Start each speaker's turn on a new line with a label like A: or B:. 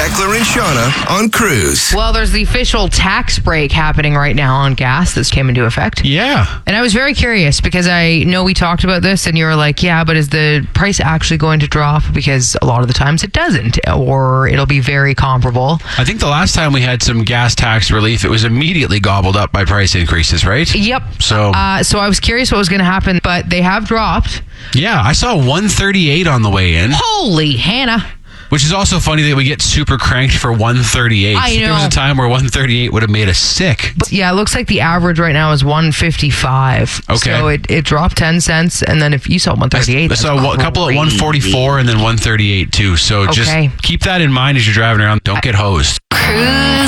A: Beckler and Shauna on Cruise.
B: Well, there's the official tax break happening right now on gas. This came into effect.
C: Yeah.
B: And I was very curious because I know we talked about this and you were like, yeah, but is the price actually going to drop? Because a lot of the times it doesn't, or it'll be very comparable.
C: I think the last time we had some gas tax relief, it was immediately gobbled up by price increases, right?
B: Yep.
C: So
B: I was curious what was going to happen, but they have dropped.
C: yeah, I saw 138 on the way in.
B: Holy Hannah.
C: Which is also funny that we get super cranked for 138.
B: I know.
C: There was a time where 138 would have made us sick.
B: But yeah, it looks like the average right now is 155.
C: Okay.
B: So it dropped 10 cents. And then if you saw 138,
C: I saw a couple at
B: crazy.
C: 144 and then 138 too. So just
B: Okay.
C: keep that in mind as you're driving around. Don't get hosed.
D: Cruise.